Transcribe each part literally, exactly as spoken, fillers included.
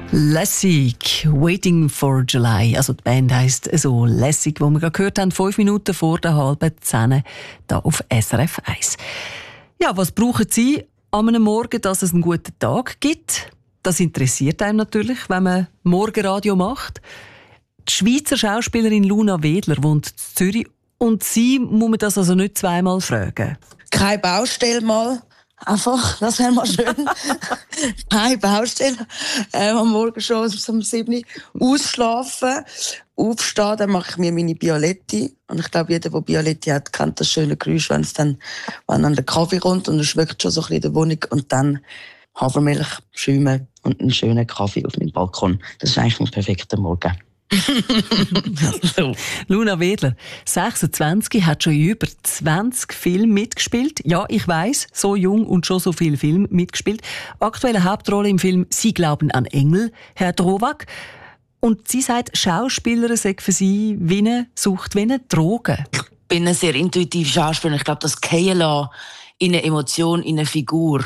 Lässig, Waiting for July. Also die Band heisst so Lässig, wo wir gerade gehört haben, fünf Minuten vor der halben zehn hier auf S R F eins. Ja, was brauchen Sie an einem Morgen, dass es einen guten Tag gibt? Das interessiert einem natürlich, wenn man Morgenradio macht. Die Schweizer Schauspielerin Luna Wedler wohnt in Zürich und sie muss man das also nicht zweimal fragen. Keine Baustelle mal. Einfach, das wäre mal schön. Keine Baustelle. Ähm, am Morgen schon um sieben Uhr ausschlafen, aufstehen, dann mache ich mir meine Bialetti. Und ich glaube, jeder, der Bialetti hat, kennt das schöne Geräusch, wenn es dann, wenn dann der Kaffee kommt und es schmeckt schon so ein bisschen in der Wohnung. Und dann Hafermilch, Schäume und einen schönen Kaffee auf meinem Balkon. Das ist eigentlich ein perfekter Morgen. So. Luna Wedler, sechsundzwanzig, hat schon in über zwanzig Filmen mitgespielt. Ja, ich weiss, so jung und schon so viele Filme mitgespielt. Aktuelle Hauptrolle im Film «Sie glauben an Engel», Herr Drowak. Und sie sagt, Schauspieler sei für sie wie eine Sucht, wie eine Droge. Ich bin ein sehr intuitiver Schauspieler. Ich glaube, das Gehen lassen in eine Emotion, in eine Figur,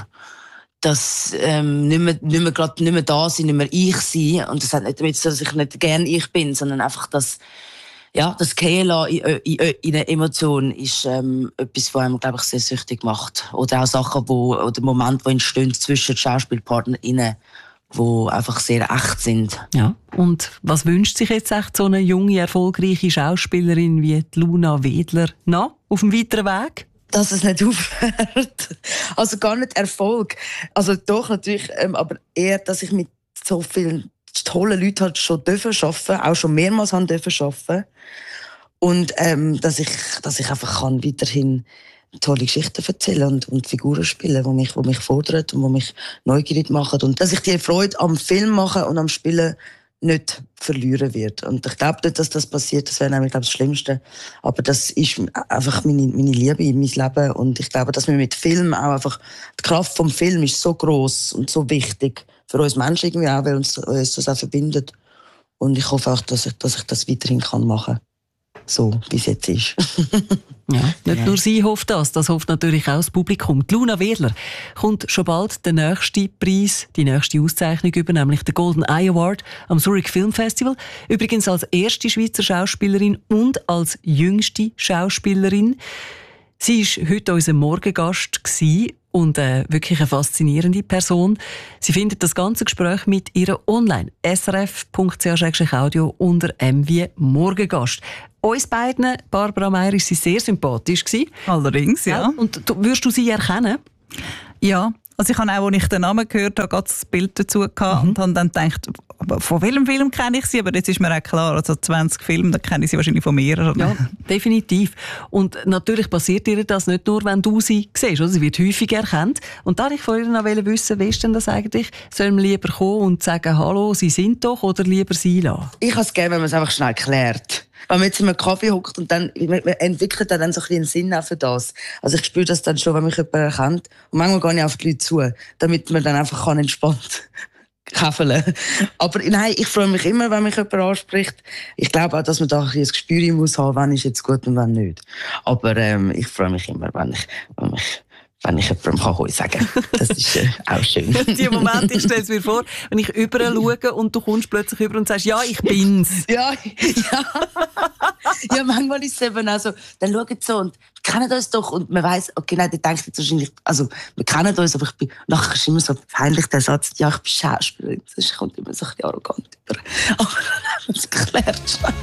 dass ähm, nicht mehr, nicht mehr, grad, nicht mehr da sein, nicht mehr ich sein. Und das hat nicht damit zu tun, dass ich nicht gern ich bin, sondern einfach, dass ja, das Gehen lassen in, in, in eine Emotion ist ähm, etwas, was einem, glaube ich, sehr süchtig macht. Oder auch Sachen, wo, oder Momente, die entstehen zwischen SchauspielpartnerInnen, die einfach sehr echt sind. Ja. Und was wünscht sich jetzt echt so eine junge, erfolgreiche Schauspielerin wie die Luna Wedler noch auf dem weiteren Weg? Dass es nicht aufhört. Also gar nicht Erfolg. Also doch natürlich, ähm, aber eher, dass ich mit so vielen tollen Leuten halt schon dürfen arbeiten, auch schon mehrmals haben dürfen arbeiten. Und ähm, dass ich, dass ich einfach kann weiterhin tolle Geschichten erzählen und, und Figuren spielen, die mich, die mich fordern und die mich neugierig machen. Und dass ich die Freude am Film machen und am Spielen nicht verlieren wird. Und ich glaube nicht, dass das passiert. Das wäre nämlich, glaube ich, das Schlimmste. Aber das ist einfach meine, meine Liebe in mein Leben. Und ich glaube, dass wir mit Film auch einfach, die Kraft vom Film ist so gross und so wichtig für uns Menschen irgendwie auch, weil uns, uns das auch verbindet. Und ich hoffe auch, dass ich, dass ich das weiterhin kann machen kann. So, wie es jetzt ist. Ja, nicht ja. Nur sie hofft das, das hofft natürlich auch das Publikum. Die Luna Wedler kommt schon bald der nächste Preis, die nächste Auszeichnung über, nämlich den Golden Eye Award am Zurich Film Festival. Übrigens als erste Schweizer Schauspielerin und als jüngste Schauspielerin. Sie war heute unser Morgengast und äh, wirklich eine faszinierende Person. Sie findet das ganze Gespräch mit ihrer online s r f punkt c h audio unter M wie Morgengast. Uns beiden, Barbara Meier, ist sie sehr sympathisch gewesen. Allerdings, ja. ja. Und du, würdest du sie erkennen? Ja. Also ich habe auch, als ich den Namen gehört habe, gerade das Bild dazu gehabt mhm. und habe dann gedacht, von welchem Film kenne ich sie? Aber jetzt ist mir auch klar, also zwanzig Filme, da kenne ich sie wahrscheinlich von mehreren. Ja, definitiv. Und natürlich passiert ihr das nicht nur, wenn du sie siehst. Oder? Sie wird häufig erkannt. Und da wollte ich von ihr noch wissen, wie ist denn das eigentlich? Sollen wir lieber kommen und sagen, hallo, sie sind doch, oder lieber sie lassen? Ich kann es gerne, wenn man es einfach schnell erklärt. Wenn man jetzt in einem Kaffee hockt und dann man entwickelt er dann so ein bisschen einen Sinn auch für das. Also ich spüre das dann schon, wenn mich jemand erkennt. Und manchmal gehe ich auf die Leute zu, damit man dann einfach kann entspannt käfeln. Aber nein, ich freue mich immer, wenn mich jemand anspricht. Ich glaube auch, dass man da ein bisschen ein Gespür muss haben, wann ist jetzt gut und wann nicht. Aber ähm, ich freue mich immer, wenn ich, wenn mich wenn ich jemandem Hoi sagen kann. Das ist äh, auch schön. Die Momente, ich stelle es mir vor, wenn ich überall schaue und du kommst plötzlich über und sagst, ja, ich bin's. Ja, ja. Ja, manchmal ist es eben auch so, dann schauen sie so und wir kennen uns doch und man weiss, okay, nein, der denkt jetzt wahrscheinlich, also wir kennen uns, aber ich bin, nachher ist immer so peinlich der Satz, ja, ich bin Schauspielerin. Das kommt immer so ein bisschen arrogant über. Aber dann haben wir es geklärt.